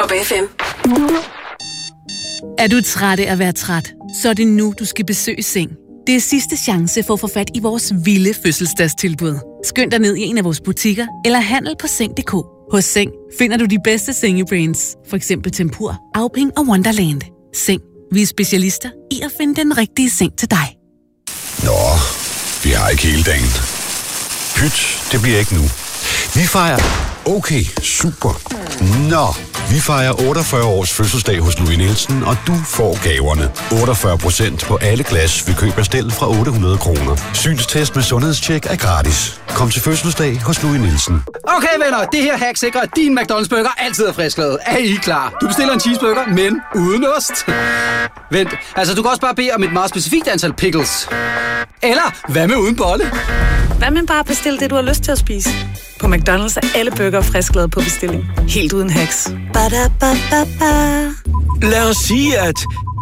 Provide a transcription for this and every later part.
Top FM. Er du træt af at være træt? Så er det nu, du skal besøge Seng. Det er sidste chance for at få fat i vores vilde fødselsdagstilbud. Skynd dig ned i en af vores butikker, eller handel på Seng.dk. Hos Seng finder du de bedste sengebrands, for eksempel Tempur, Auping og Wonderland. Seng. Vi er specialister i at finde den rigtige seng til dig. Nå, vi har ikke hele dagen. Pyt, det bliver ikke nu. Vi fejrer... Okay, super. Nå, vi fejrer 48 års fødselsdag hos Louis Nielsen, og du får gaverne. 48% på alle glas ved køb af stel fra 800 kroner. Synstest med sundhedstjek er gratis. Kom til fødselsdag hos Louis Nielsen. Okay venner, det her hack sikrer, at din McDonald's burger altid er frisklavet. Er I klar? Du bestiller en cheeseburger, men uden ost. Vent, altså du kan også bare bede om et meget specifikt antal pickles. Eller, hvad med uden bolle? Hvad med bare bestille det, du har lyst til at spise? På McDonald's er alle burger frisklavet på bestilling. Helt uden hacks. Ba-da-ba-ba-ba. Lad os sige, at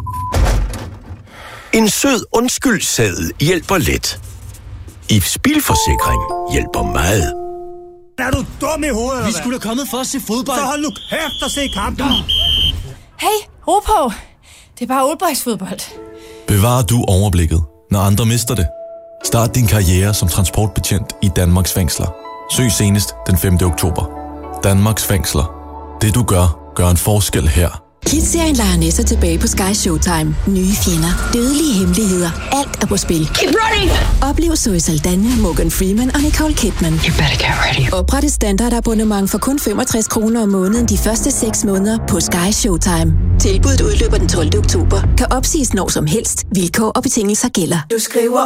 en sød undskyldseddel hjælper lidt. Ifs bilforsikring hjælper meget. Er du dum i hovedet, Vi skulle da kommet for at se fodbold. Så hold nu kæft og se kampen. Hey, ro på. Det er bare oldboysfodbold. Bevarer du overblikket, når andre mister det? Start din karriere som transportbetjent i Danmarks fængsler. Søg senest den 5. oktober. Danmarks fængsler. Det du gør, gør en forskel her. Kids-serien Lioness er tilbage på Sky Showtime. Nye fjender, dødelige hemmeligheder, alt er på spil. Keep running! Oplev Zoe Saldana, Morgan Freeman og Nicole Kidman. You better get ready. Opret et standardabonnement for kun 65 kroner om måneden de første 6 måneder på Sky Showtime. Tilbuddet udløber den 12. oktober. Kan opsiges når som helst. Vilkår og betingelser gælder. Du skriver